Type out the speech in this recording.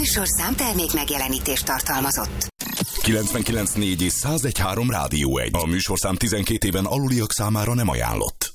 műsorszám termék megjelenítést tartalmazott. 99.4 és 101.3 Rádió 1. A műsorszám 12 éven aluliak számára nem ajánlott.